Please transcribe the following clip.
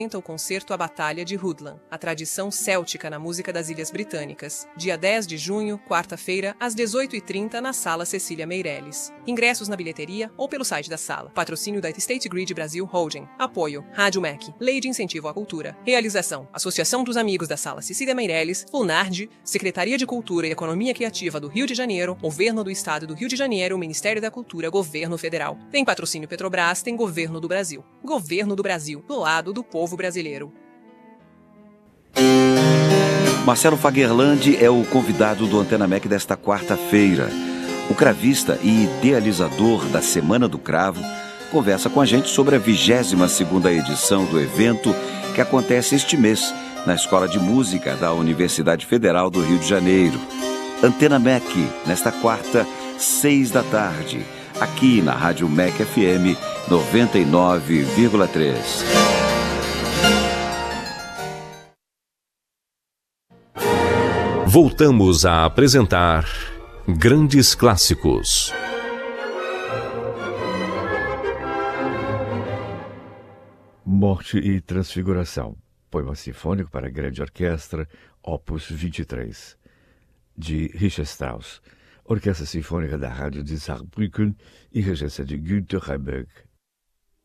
O concerto A Batalha de Rhuddlan, a tradição céltica na música das Ilhas Britânicas, dia 10 de junho, quarta-feira, às 18h30, na Sala Cecília Meirelles. Ingressos na bilheteria ou pelo site da sala. Patrocínio da State Grid Brasil Holding. Apoio: Rádio MEC, Lei de Incentivo à Cultura. Realização: Associação dos Amigos da Sala Cecília Meirelles, FUNARD, Secretaria de Cultura e Economia Criativa do Rio de Janeiro, Governo do Estado do Rio de Janeiro, Ministério da Cultura, Governo Federal. Tem patrocínio Petrobras, tem Governo do Brasil. Governo do Brasil, do lado do povo brasileiro. Marcelo Fagerland é o convidado do Antena MEC desta quarta-feira. O cravista e idealizador da Semana do Cravo conversa com a gente sobre a 22ª edição do evento que acontece este mês na Escola de Música da Universidade Federal do Rio de Janeiro. Antena MEC, nesta quarta, 6 da tarde, aqui na Rádio MEC FM 99,3. Voltamos a apresentar Grandes Clássicos. Morte e Transfiguração, poema sinfônico para grande orquestra, Opus 23, de Richard Strauss, Orquestra Sinfônica da Rádio de Saarbrücken e regência de Günter Heiberg.